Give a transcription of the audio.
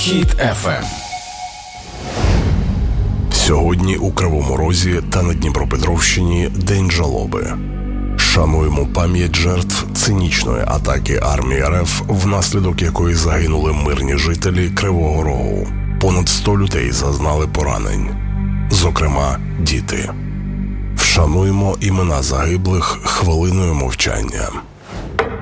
Хіт FM. Сьогодні у Кривому Розі та на Дніпропетровщині День жалоби. Шануємо пам'ять жертв цинічної атаки армії РФ, внаслідок якої загинули мирні жителі Кривого Рогу. Понад 100 людей зазнали поранень, зокрема діти. Вшануємо імена загиблих хвилиною мовчання.